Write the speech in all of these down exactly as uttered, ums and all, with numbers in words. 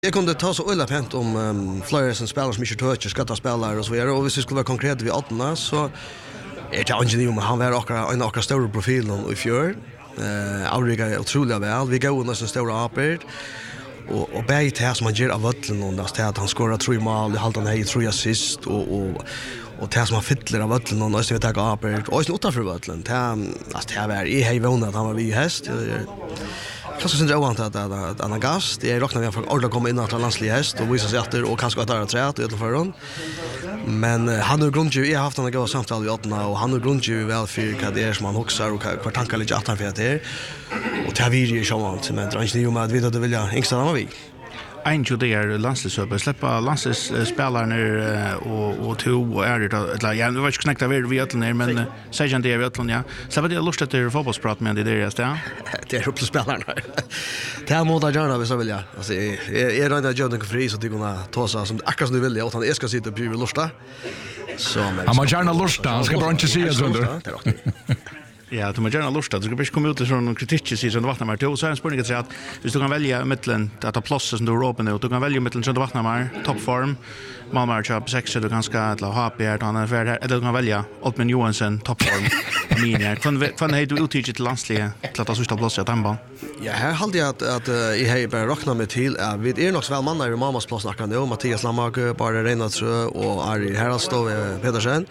Jag kunde ta så ölla pent om um, flera som spelar som inte touch skatta spelare och så vidare och hvis vi skulle vara konkret vid åttna så är det inte om han var akkurat en akkurat stor profil och i fjör. Eh Auriga är otroligt väl. Vi går nästan stora apert och och bäj till som han ger av vattlen och det att han skorar tre mål, halt han hej tre assist och och och det som han fyller av vattlen och nästan vi tar apert och så utanför vattlen. Det alltså det var i hej vånat att han var vi häst. Kanske syns jag ovant att att han har gast. Jag räknar med att orda komma in att landslig häst och visa sig efter och kanske att det är trät i alla fall. Men uh, han har grundju jag har haft en god samtal med åtna och han har grundju väl för vad det är som han hoxar och vad tankar lite att han för det är. Och det har vi ju självant men det är inte ju med att vi då vill jag ängsta han vi. En judeer landslagsöver släppa landslagsspelare och och två och är det eller jag vet inte knäcka vi vi åtlen men säger det vi åtlen ja. Så vad det lust att det fotbollsprat med det där just ja. Det är upp till spelarna. Det här måste jag göra så vill jag. Alltså är är det jag gör fri så att kunna ta så som akkurat som du vill att han ska sitta och bjuda lusta. Så men han måste gärna lusta, han ska bara inte se det under. Ja, du må gärna lusta. Du ska bara komma ut från kritik i som vattnar mer till. Så är en spurning att säga att hvis du kan välja mellan att ta plats som du är öppen och du kan välja mellan som du vattnar mer, toppform, Malmö köp sex du kan ska att ha H P här han är för här eller du kan välja Altman Johansson toppform. Minier. Från från hej du utteach till landsliga till att sista plats i Tamban. Ja, här hade jag att att i hej bara räkna med till är vi är nog väl mannar i mammas plats snackar nu Mattias Lammar bara Renatrö och Ari Heralstov Pedersen.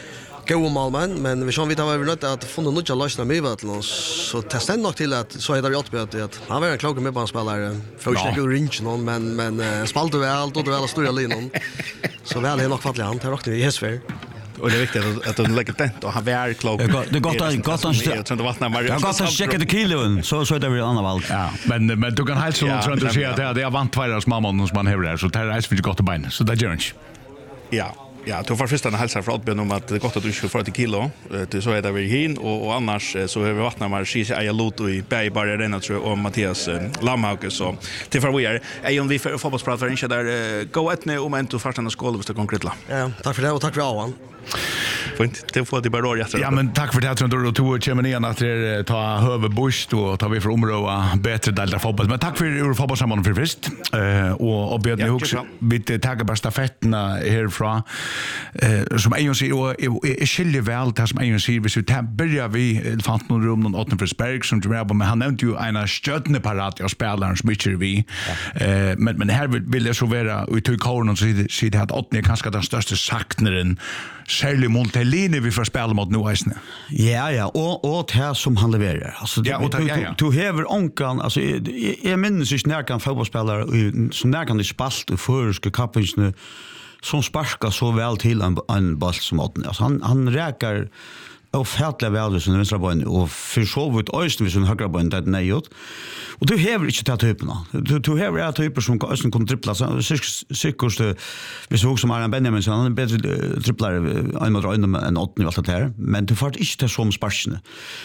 Gå Malmön men vi ska vi ta över något att få något nya lösningar med vatten så testar nog till att så heter det åtböt att han var en klok med bandspelare för att inte ringa någon men men spaltade väl då det väl stora linan så väl är nog fattigt han tar också i häsfär och det är viktigt att att de lägger tent och han är klok. Det gott att gott att jag gott att checka det kilon så så är det väl andra val. Ja, men men du kan helt så tror du säga att det är vant tvåras mamman som man har där så det är inte gott att beina så det gör inte. Ja. Ja, då får först en hälsa för Albjörn om att det är gott att du ska få ett kilo. Det så är det vi hin och, och annars så har vi vattnat med Kisi Ajalot och i Berg bara Renat tror och Mattias Lamhauke så till för vi är är om vi för fotbollsprat för inte där gå ett nu om inte första skål hvis det konkret la. Ja, tack för det och tack för Avan. Fint. Det får det bara då jätte. Ja, men tack för det att du tog kommer igen att det ta höver busch och tar vi för område bättre del av fotboll. Men tack för ur fotbollssammanhang för först. Eh och och bjöd mig också bit tagga på stafetterna härifrån. Eh som en säger och är skilje väl det som en säger vi så börjar vi fant någon rum någon åtta för Sperg som du men han nämnde ju en stjärne parat jag spelaren som mycket vi. Eh men men här vill jag så vara ut i kornen så så det att åtta är kanske den största saknaren Særlig Montelini vi får spela mot nu Eisne. Ja, ja, og, og det som han leverer. Altså, ja, og det, ja, ja. Du, du hever onkan, altså, jeg, jeg minnes ikke nærkan fotballspillere som nærkan de spalt i føreske kappingsene som sparkar så väl till en, en ball som åten. Altså, han, han räkar och färdliga väl vid sin vänstra bön och försovit östen vid sin högra bön där nej ut. Och du häver inte ta typerna. Du du häver är typer som östen kan trippla så säkert vi såg som Aron Benjamin så han är bättre tripplar en mot en än åtta i allt det här. Men du får inte som sparsen.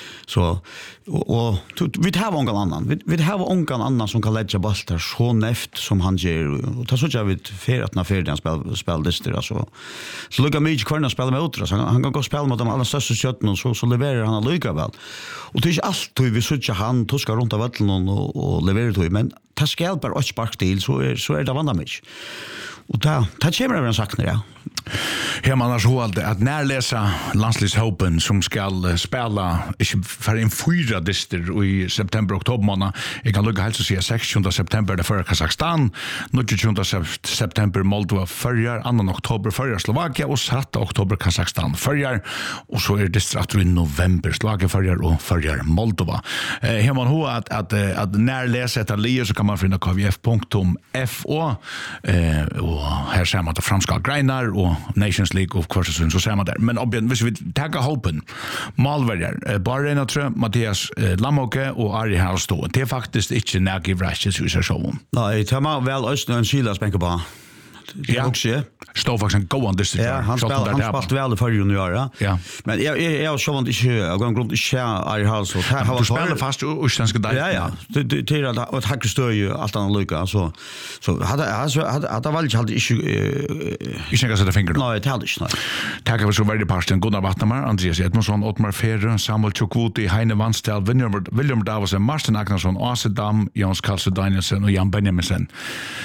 Så och, och vi har någon annan. Vi vi har någon annan som kan lägga bollar så näft som han gör. Och ta så jag vet för att när för spel spellister alltså. Så lukar mycket kvarna spela med utras. Han, han kan gå spela mot de alla största kötten och så så levererar han lika väl. Och det är inte allt vi söker han tuskar runt av vallen och och levererar det men ta skall bara och spark till så är så är det vandrar mig. Och ta ta kommer över en sak ja. Här man har så att att närläsa landslagshopen som ska spela för en fyra dister i september oktober månad. Jag kan lugga helt så säga sextonde september för Kazakstan, nittonde september Moldova förjar, andra oktober förjar Slovakia och sjätte oktober Kazakstan förjar och så är det strax i november Slovakia förjar och förjar Moldova. Eh, här man har att att att närläsa ett lier så kan man finna k v f punkt f o eh och här ser man det franska grenar och Nations League of course så ser man där men om vi tar hopen Malverjar bara Renat tror Mattias Lamoke och Ari Heralstov det är faktiskt inte nägig rashes hur så så. Nej, tar man väl östen en Silas bänka på. Ja, också. Står faktiskt en go on this. Ja, han spelar han spelar väl för junior. Ja. Men jag jag jag så vant inte jag går grund inte Ari Heralstov. Här har spelat fast och svenska där. Ja, ja. Det det är att att hacka stöd ju allt annat lucka så så hade alltså hade hade väl inte hade inte jag ska sätta fingret. Nej, det hade inte. Tack för så väldigt pasten Gunnar Wattmar, Andreas Edmondsson, Ottmar Ferre, Samuel Chukwuti, Heine Vanstel, William William Davos, Martin Agnarsson, Åse Dam, Jans Karlsson Danielsen och Jan Benjaminsen.